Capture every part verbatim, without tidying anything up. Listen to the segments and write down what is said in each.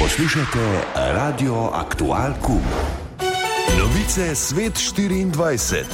Poslušate Radio Aktual Kum. Novice Svet štiriindvajset.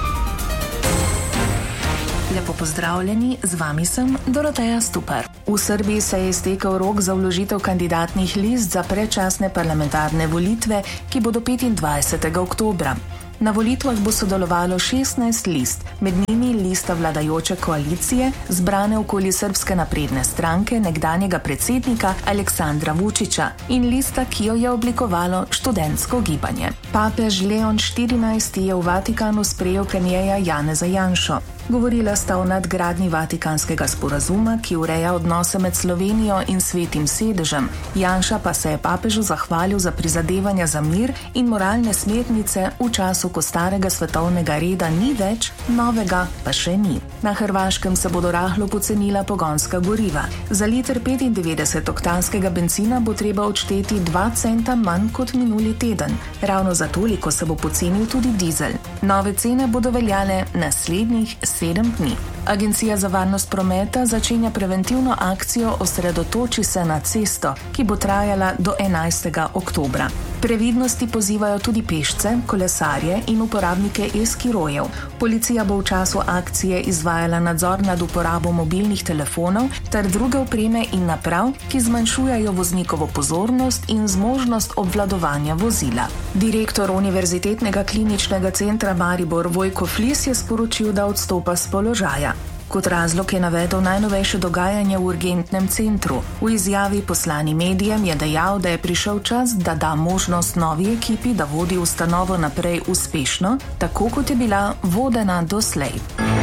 Lepo pozdravljeni, z vami sem Doroteja Stupar. V Srbiji se je iztekel rok za vložitev kandidatnih list za predčasne parlamentarne volitve, ki bodo petindvajsetega oktobra. Na volitvah bo sodelovalo šestnajst list, med njimi lista vladajoče koalicije, zbrane okoli Srbske napredne stranke nekdanjega predsednika Aleksandra Vučića in lista, ki jo je oblikovalo študentsko gibanje. Papež Leon štirinajsti je v Vatikanu sprejel premierja Janeza Janšo. Govorila sta o nadgradnji Vatikanskega sporazuma, ki ureja odnose med Slovenijo in Svetim sedežem. Janša pa se je papežu zahvalil za prizadevanja za mir in moralne smernice v času, ko starega svetovnega reda ni več, novega pa še ni. Na Hrvaškem se bodo rahlo pocenila pogonska goriva. Za liter petindevetdesetoktanskega bencina bo treba odšteti dva centa manj kot minuli teden. Ravno za toliko se bo pocenil tudi dizel. Nove cene bodo veljale naslednjih sedem dni. Agencija za varnost prometa začenja preventivno akcijo Osredotoči se na cesto, ki bo trajala do enajstega oktobra. Previdnosti pozivajo tudi pešce, kolesarje in uporabnike e-skirojev. Policija bo v času akcije izvajala nadzor nad uporabo mobilnih telefonov ter druge opreme in naprav, ki zmanjšujejo voznikovo pozornost in zmožnost obvladovanja vozila. Direktor Univerzitetnega kliničnega centra Maribor Vojko Flis je sporočil, da odstopa s položaja. Kot razlog je navedel najnovejše dogajanje v urgentnem centru. V izjavi poslani medijem je dejal, da je prišel čas, da da možnost novi ekipi, da vodi ustanovo naprej uspešno, tako kot je bila vodena doslej.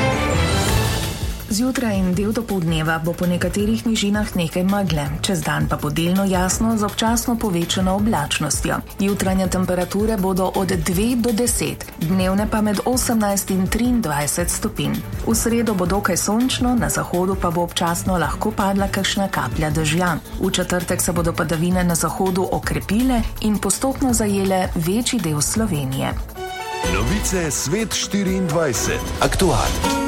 Zjutraj in del dopoldneva bo po nekaterih nižinah nekaj megle, čez dan pa bo delno jasno z občasno povečano oblačnostjo. Jutranje temperature bodo od dve do deset, dnevne pa med osemnajst in triindvajset stopinj. V sredo bo dokaj sončno, na zahodu pa bo občasno lahko padla kakšna kaplja dežja. V četrtek se bodo padavine na zahodu okrepile in postopno zajele večji del Slovenije. Novice Svet štiriindvajset. Aktual.